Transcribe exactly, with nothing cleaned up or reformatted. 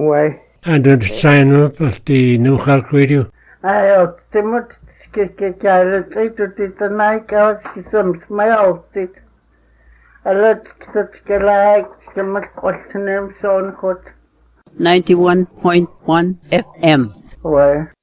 Ouais. And the sign up of the New York Radio. Ayo, timot ke ke kaya ito tita na ikaw kisam smayaw tit. Alat kita tikalaik kamat kwaltanem son kot. ninety-one point one F M. Ouais.